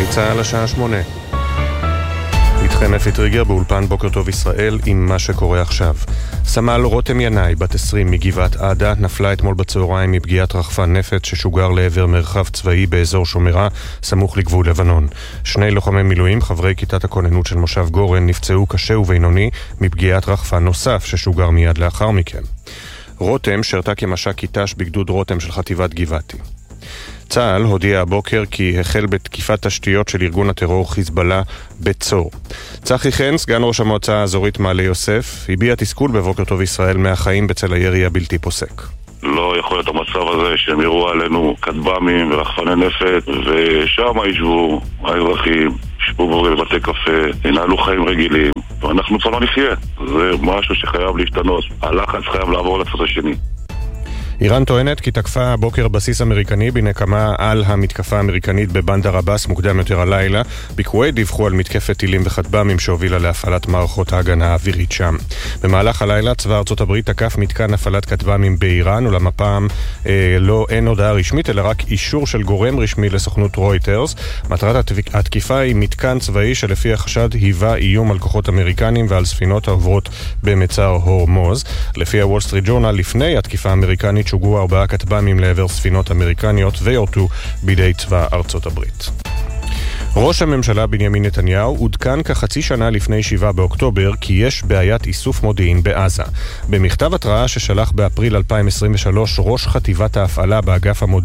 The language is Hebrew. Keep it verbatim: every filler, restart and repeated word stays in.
גלי צהל השעה שמונה. איתכם אפי טריגר באולפן בוקר טוב ישראל עם מה שקורה עכשיו. סמל רותם ינאי, בת עשרים מגבעת עדה, נפלה אתמול בצהריים מפגיעת רחפן נפץ ששוגר לעבר מרחב צבאי באזור שומרה, סמוך לגבול לבנון. שני לוחמי מילואים, חברי כיתת הכוננות של מושב גורן, נפצעו קשה ובינוני מפגיעת רחפן נוסף ששוגר מיד לאחר מכן. רותם שרתה כמש"ק כיתש בגדוד רותם של חטיבת גבעתי. צה"ל הודיע הבוקר כי החל בתקיפת תשתיות של ארגון הטרור חיזבאללה בצור. צחי חן, סגן ראש המועצה האזורית מעלה יוסף, הביע תסכול בבוקר טוב ישראל מהחיים בצל הירי הבלתי פוסק. לא יכול להיות המצב הזה שהם יראו עלינו כטב"מים ורחפני נפץ, ושם ישבו האזרחים, ישבו בבתי קפה, ינהלו חיים רגילים, ואנחנו כבר לא נחיה. זה משהו שחייב להשתנות. הלחץ חייב לעבור לצד השני. איראן טוענת כי תקפה הבוקר בסיס אמריקני בנקמה על המתקפה האמריקנית בבנדר עבאס מוקדם יותר הלילה. בכווית דיווחו על מתקפת טילים וכטב"מים שהובילה להפעלת מערכות ההגנה האווירית שם. במהלך הלילה צבא ארצות הברית תקף מתקן הפעלת כטב"מים באיראן, אולם הפעם אה, לא אין הודעה רשמית אלא רק אישור של גורם רשמי לסוכנות רויטרס. מטרת התקיפה היא מתקן צבאי שלפי החשד היווה איום על כוחות אמריקנים ועל ספינות העוברות במצר הורמוז. לפי הוול סטריט ג'ורנל, לפני התקיפה האמריקנית שוגרו ארבעה כטב"מים לעבר ספינות אמריקניות ויורטו בידי צבא ארצות הברית. ראש הממשלה בנימין נתניהו עודכן כחצי שנה לפני שבעה באוקטובר כי יש בעיית איסוף מודיעין בעזה. במכתב התראה ששלח באפריל אלפיים עשרים ושלוש ראש חטיבת ההפעלה באגף המודיעין